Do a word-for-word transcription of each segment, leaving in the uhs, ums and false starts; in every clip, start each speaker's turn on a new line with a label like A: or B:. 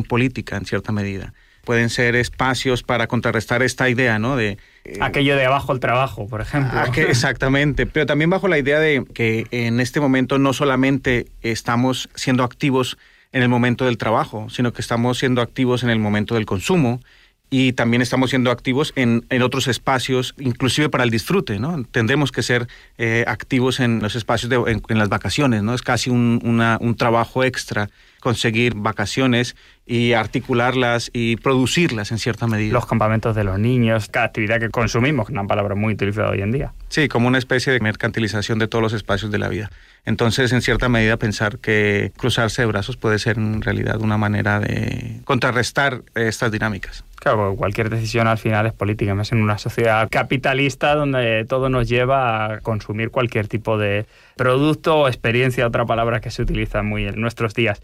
A: política en cierta medida. Pueden ser espacios para contrarrestar esta idea, ¿no? De
B: eh, aquello de abajo el trabajo, por ejemplo.
A: Que, exactamente, pero también bajo la idea de que en este momento no solamente estamos siendo activos en el momento del trabajo, sino que estamos siendo activos en el momento del consumo y también estamos siendo activos en, en otros espacios, inclusive para el disfrute, ¿no? Tendremos que ser eh, activos en los espacios, de, en, en las vacaciones, ¿no? Es casi un, una, un trabajo extra conseguir vacaciones y articularlas y producirlas en cierta medida.
B: Los campamentos de los niños, cada actividad que consumimos, que es una palabra muy utilizada hoy en día.
A: Sí, como una especie de mercantilización de todos los espacios de la vida. Entonces, en cierta medida, pensar que cruzarse de brazos puede ser en realidad una manera de contrarrestar estas dinámicas.
B: Claro, cualquier decisión al final es política, más en una sociedad capitalista donde todo nos lleva a consumir cualquier tipo de producto o experiencia, otra palabra que se utiliza muy en nuestros días.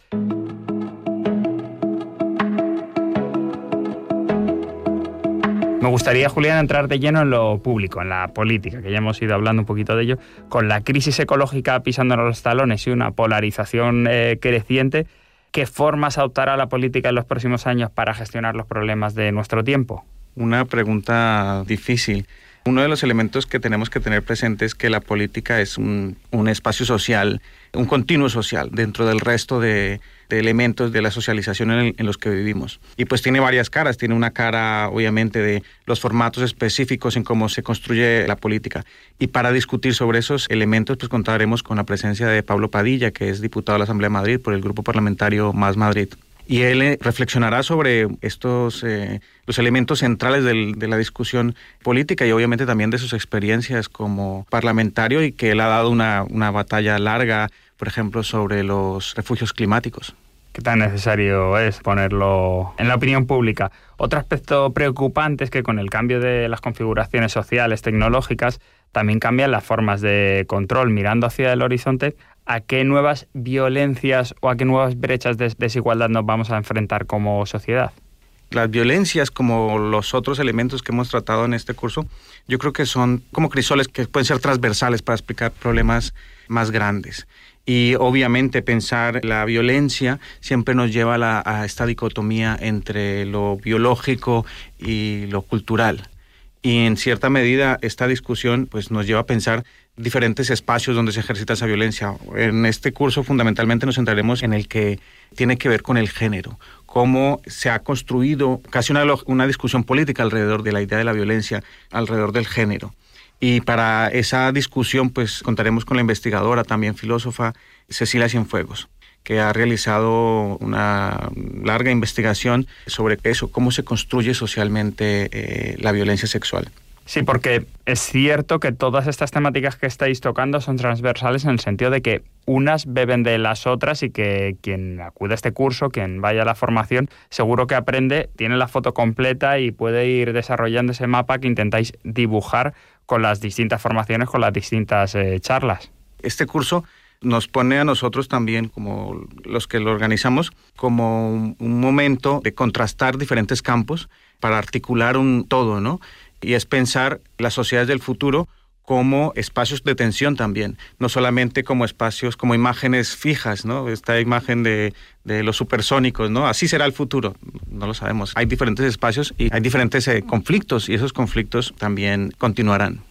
B: Me gustaría, Julián, entrar de lleno en lo público, en la política, que ya hemos ido hablando un poquito de ello. Con la crisis ecológica pisándonos los talones y una polarización eh, creciente, ¿qué formas adoptará la política en los próximos años para gestionar los problemas de nuestro tiempo?
A: Una pregunta difícil. Uno de los elementos que tenemos que tener presente es que la política es un, un espacio social, un continuo social dentro del resto de, de elementos de la socialización en, el, en los que vivimos. Y pues tiene varias caras. Tiene una cara, obviamente, de los formatos específicos en cómo se construye la política. Y para discutir sobre esos elementos, pues contaremos con la presencia de Pablo Padilla, que es diputado de la Asamblea de Madrid por el Grupo Parlamentario Más Madrid. Y él eh, reflexionará sobre estos eh, los elementos centrales del, de la discusión política y obviamente también de sus experiencias como parlamentario y que él ha dado una, una batalla larga, por ejemplo, sobre los refugios climáticos.
B: ¿Qué tan necesario es ponerlo en la opinión pública? Otro aspecto preocupante es que con el cambio de las configuraciones sociales, tecnológicas, también cambian las formas de control. Mirando hacia el horizonte, ¿a qué nuevas violencias o a qué nuevas brechas de desigualdad nos vamos a enfrentar como sociedad?
A: Las violencias, como los otros elementos que hemos tratado en este curso, yo creo que son como crisoles que pueden ser transversales para explicar problemas más grandes. Y obviamente pensar la violencia siempre nos lleva a, la, a esta dicotomía entre lo biológico y lo cultural. Y en cierta medida esta discusión pues, nos lleva a pensar diferentes espacios donde se ejercita esa violencia. En este curso fundamentalmente nos centraremos en el que tiene que ver con el género, cómo se ha construido casi una, una discusión política alrededor de la idea de la violencia, alrededor del género. Y para esa discusión pues contaremos con la investigadora, también filósofa, Cecilia Cienfuegos, que ha realizado una larga investigación sobre eso, cómo se construye socialmente eh, la violencia sexual.
B: Sí, porque es cierto que todas estas temáticas que estáis tocando son transversales en el sentido de que unas beben de las otras y que quien acude a este curso, quien vaya a la formación, seguro que aprende, tiene la foto completa y puede ir desarrollando ese mapa que intentáis dibujar con las distintas formaciones, con las distintas eh, charlas.
A: Este curso nos pone a nosotros también, como los que lo organizamos, como un, un momento de contrastar diferentes campos para articular un todo, ¿no? Y es pensar las sociedades del futuro como espacios de tensión también, no solamente como espacios, como imágenes fijas, ¿no? Esta imagen de, de los supersónicos, ¿no? Así será el futuro, no lo sabemos. Hay diferentes espacios y hay diferentes eh, conflictos y esos conflictos también continuarán.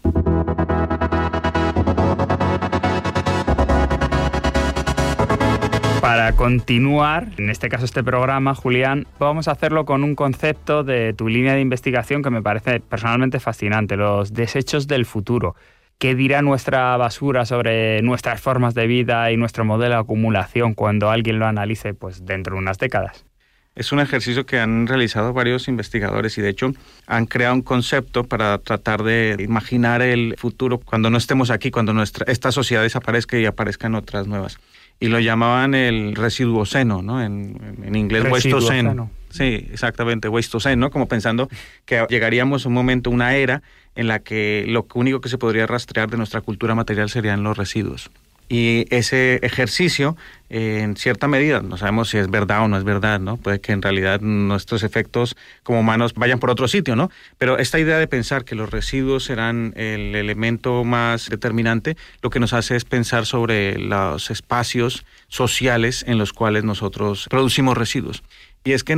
B: Para continuar, en este caso este programa, Julián, vamos a hacerlo con un concepto de tu línea de investigación que me parece personalmente fascinante, los desechos del futuro. ¿Qué dirá nuestra basura sobre nuestras formas de vida y nuestro modelo de acumulación cuando alguien lo analice pues, dentro de unas décadas?
A: Es un ejercicio que han realizado varios investigadores y de hecho han creado un concepto para tratar de imaginar el futuro cuando no estemos aquí, cuando nuestra, esta sociedad desaparezca y aparezcan otras nuevas. Y lo llamaban el residuoceno, ¿no? En, en inglés, Wastocene. Sí, exactamente, Wastocene, ¿no? Como pensando que llegaríamos a un momento, una era, en la que lo único que se podría rastrear de nuestra cultura material serían los residuos. Y ese ejercicio, eh, en cierta medida, no sabemos si es verdad o no es verdad, ¿no? Puede que en realidad nuestros efectos como humanos vayan por otro sitio, ¿no? Pero esta idea de pensar que los residuos serán el elemento más determinante, lo que nos hace es pensar sobre los espacios sociales en los cuales nosotros producimos residuos. Y es que